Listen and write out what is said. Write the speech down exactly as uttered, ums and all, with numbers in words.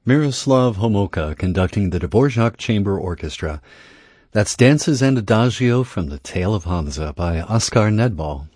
Miroslav Homolka conducting the Dvorak Chamber Orchestra. That's Dances and Adagio from The Tale of Hansa by Oskar Nedball.